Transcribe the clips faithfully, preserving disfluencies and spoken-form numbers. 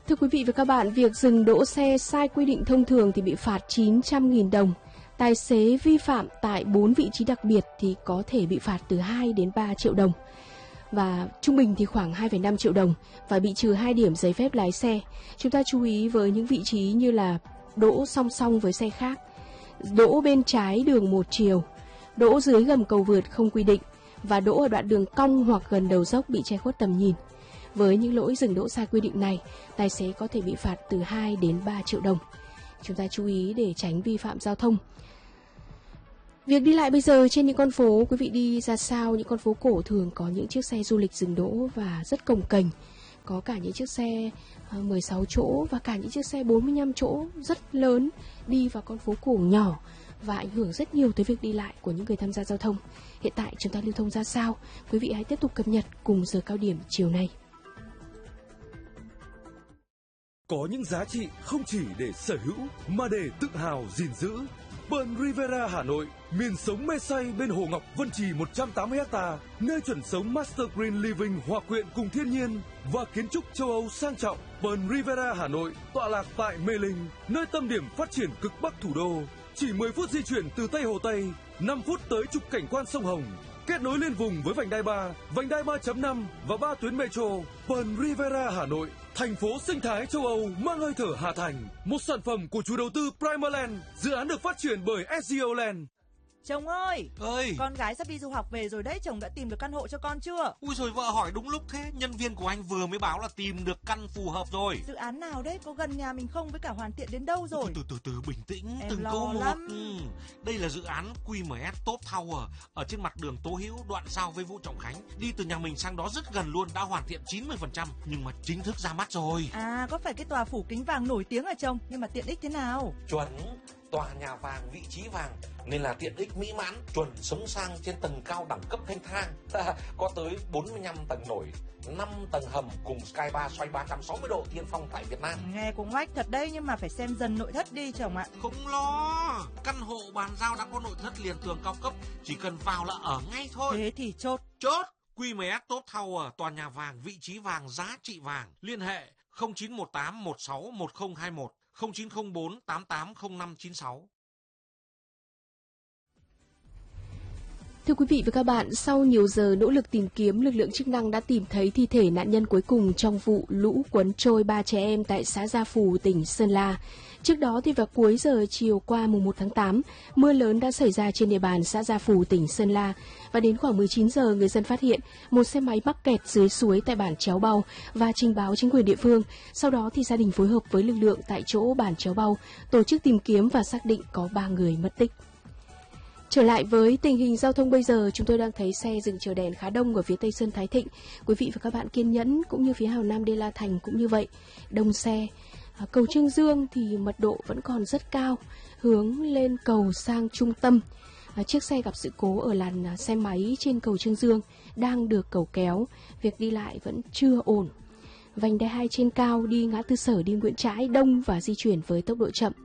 Thưa quý vị và các bạn, việc dừng đỗ xe sai quy định thông thường thì bị phạt chín trăm nghìn đồng. Tài xế vi phạm tại bốn vị trí đặc biệt thì có thể bị phạt từ hai đến ba triệu đồng. Và trung bình thì khoảng hai phẩy năm triệu đồng và bị trừ hai điểm giấy phép lái xe. Chúng ta chú ý với những vị trí như là đỗ song song với xe khác, đỗ bên trái đường một chiều, đỗ dưới gầm cầu vượt không quy định và đỗ ở đoạn đường cong hoặc gần đầu dốc bị che khuất tầm nhìn. Với những lỗi dừng đỗ sai quy định này, tài xế có thể bị phạt từ hai đến ba triệu đồng. Chúng ta chú ý để tránh vi phạm giao thông. Việc đi lại bây giờ trên những con phố, quý vị đi ra sao, những con phố cổ thường có những chiếc xe du lịch dừng đỗ và rất cồng kềnh. Có cả những chiếc xe mười sáu chỗ và cả những chiếc xe bốn mươi lăm chỗ rất lớn đi vào con phố cổ nhỏ và ảnh hưởng rất nhiều tới việc đi lại của những người tham gia giao thông. Hiện tại chúng ta lưu thông ra sao? Quý vị hãy tiếp tục cập nhật cùng giờ cao điểm chiều nay. Có những giá trị không chỉ để sở hữu mà để tự hào gìn giữ. Pearl Riviera Hà Nội, miền sống mê say bên Hồ Ngọc Vân Trì một trăm tám mươi ha, nơi chuẩn sống Master Green Living hòa quyện cùng thiên nhiên và kiến trúc châu Âu sang trọng. Pearl Riviera Hà Nội tọa lạc tại Mê Linh, nơi tâm điểm phát triển cực bắc thủ đô. Chỉ mười phút di chuyển từ Tây Hồ Tây, năm phút tới trục cảnh quan sông Hồng. Kết nối liên vùng với vành đai ba, vành đai ba chấm năm và ba tuyến metro. Pearl Riviera Hà Nội, thành phố sinh thái châu Âu mang hơi thở Hà Thành. Một sản phẩm của chủ đầu tư Primaland, dự án được phát triển bởi ét giê o Land. Chồng ơi, ơi, con gái sắp đi du học về rồi đấy, chồng đã tìm được căn hộ cho con chưa? Ui rồi vợ hỏi đúng lúc thế, nhân viên của anh vừa mới báo là tìm được căn phù hợp rồi. Dự án nào đấy, có gần nhà mình không, với cả hoàn thiện đến đâu rồi? Từ từ từ, từ bình tĩnh, em từng lo câu một. lắm. Ừ. Đây là dự án quy em ét Top Tower ở trên mặt đường Tố Hữu, đoạn giao với Vũ Trọng Khánh. Đi từ nhà mình sang đó rất gần luôn, đã hoàn thiện chín mươi phần trăm nhưng mà chính thức ra mắt rồi. À, có phải cái tòa phủ kính vàng nổi tiếng hả chồng? Nhưng mà tiện ích thế nào? Chuẩn, tòa nhà vàng, vị trí vàng nên là tiện ích mỹ mãn, chuẩn sống sang trên tầng cao đẳng cấp thanh thang. Có tới bốn mươi lăm tầng nổi, năm tầng hầm cùng sky bar xoay ba trăm sáu mươi độ tiên phong tại Việt Nam. Nghe cũng ngoách thật đấy, nhưng mà phải xem dần nội thất đi chồng ạ. Không lo, căn hộ bàn giao đã có nội thất liền tường cao cấp, chỉ cần vào là ở ngay thôi. Thế thì chốt. Chốt. quy em ét Top Tower, tòa nhà vàng, vị trí vàng, giá trị vàng. Liên hệ không chín một tám một sáu một không hai một, không chín không bốn tám tám không năm chín sáu. Thưa quý vị và các bạn, sau nhiều giờ nỗ lực tìm kiếm, lực lượng chức năng đã tìm thấy thi thể nạn nhân cuối cùng trong vụ lũ cuốn trôi ba trẻ em tại xã Gia Phù, tỉnh Sơn La. Trước đó thì vào cuối giờ chiều qua mùng một tháng tám, mưa lớn đã xảy ra trên địa bàn xã Gia Phù, tỉnh Sơn La. Và đến khoảng mười chín giờ, người dân phát hiện một xe máy mắc kẹt dưới suối tại bản Chéo Bau và trình báo chính quyền địa phương. Sau đó thì gia đình phối hợp với lực lượng tại chỗ bản Chéo Bau tổ chức tìm kiếm và xác định có ba người mất tích. Trở lại với tình hình giao thông bây giờ, chúng tôi đang thấy xe dừng chờ đèn khá đông ở phía Tây Sơn Thái Thịnh. Quý vị và các bạn kiên nhẫn, cũng như phía Hào Nam Đê La Thành cũng như vậy. Đông xe. À, cầu Trương Dương thì mật độ vẫn còn rất cao, hướng lên cầu sang trung tâm. À, chiếc xe gặp sự cố ở làn xe máy trên cầu Trương Dương đang được cầu kéo. Việc đi lại vẫn chưa ổn. Vành đai hai trên cao đi ngã tư Sở đi Nguyễn Trãi đông và di chuyển với tốc độ chậm.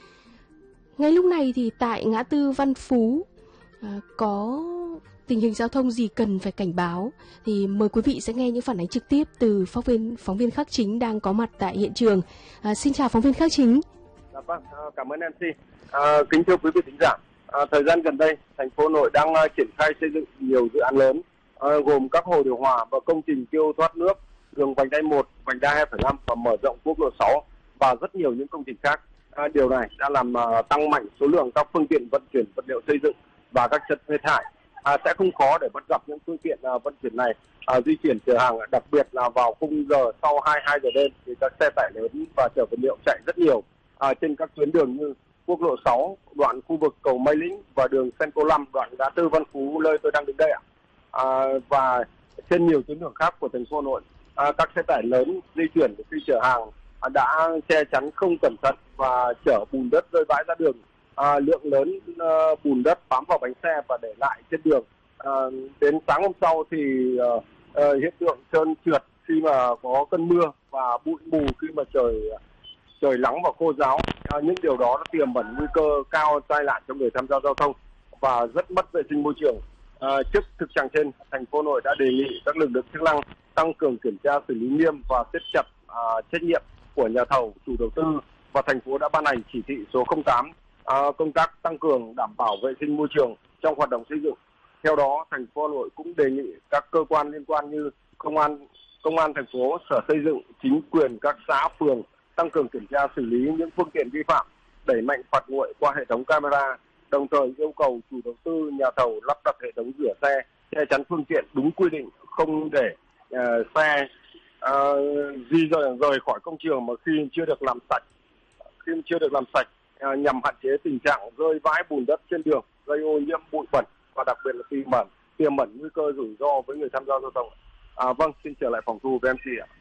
Ngay lúc này thì tại ngã tư Văn Phú à, có tình hình giao thông gì cần phải cảnh báo thì mời quý vị sẽ nghe những phản ánh trực tiếp từ phóng viên phóng viên Khắc Chính đang có mặt tại hiện trường. À, xin chào phóng viên Khắc Chính. Dạ vâng, cảm ơn em xê. À, kính thưa quý vị thính giả, à, thời gian gần đây thành phố Hà Nội đang uh, triển khai xây dựng nhiều dự án lớn uh, gồm các hồ điều hòa và công trình tiêu thoát nước, đường vành đai một, vành đai hai phẩy năm và mở rộng quốc lộ sáu và rất nhiều những công trình khác. À, điều này đã làm uh, tăng mạnh số lượng các phương tiện vận chuyển vật liệu xây dựng và các chất phế thải. À, sẽ không khó để bắt gặp những phương tiện uh, vận chuyển này uh, di chuyển chở hàng, đặc biệt là vào khung giờ sau hai mươi hai giờ đêm thì các xe tải lớn và chở vật liệu chạy rất nhiều uh, trên các tuyến đường như quốc lộ sáu, đoạn khu vực cầu Mây Lĩnh và đường Senco năm, đoạn ngã tư Văn Phú nơi tôi đang đứng đây ạ. À, và trên nhiều tuyến đường khác của thành phố Hà Nội, à, các xe tải lớn di chuyển khi chở hàng à, đã che chắn không cẩn thận và chở bùn đất rơi vãi ra đường. À, lượng lớn uh, bùn đất bám vào bánh xe và để lại trên đường. À, đến sáng hôm sau thì uh, uh, hiện tượng trơn trượt khi mà có cơn mưa và bụi mù khi mà trời trời nắng và khô ráo. À, những điều đó nó tiềm ẩn nguy cơ cao tai nạn cho người tham gia giao thông và rất mất vệ sinh môi trường. À, trước thực trạng trên, thành phố Hà Nội đã đề nghị các lực lượng chức năng tăng cường kiểm tra, xử lý nghiêm và siết chặt à, trách nhiệm của nhà thầu, chủ đầu tư và thành phố đã ban hành chỉ thị số không tám à, công tác tăng cường đảm bảo vệ sinh môi trường trong hoạt động xây dựng. Theo đó, thành phố Hà Nội cũng đề nghị các cơ quan liên quan như công an, công an thành phố, sở xây dựng, chính quyền các xã phường tăng cường kiểm tra xử lý những phương tiện vi phạm, đẩy mạnh phạt nguội qua hệ thống camera, đồng thời yêu cầu chủ đầu tư, nhà thầu lắp đặt hệ thống rửa xe, che chắn phương tiện đúng quy định, không để uh, xe uh, di rời, rời khỏi công trường mà khi chưa được làm sạch, khi chưa được làm sạch uh, nhằm hạn chế tình trạng rơi vãi bùn đất trên đường, gây ô nhiễm bụi bẩn và đặc biệt là tiềm ẩn tiềm ẩn nguy cơ rủi ro với người tham gia giao thông. À, vâng, xin trở lại phòng thu với em xê ạ.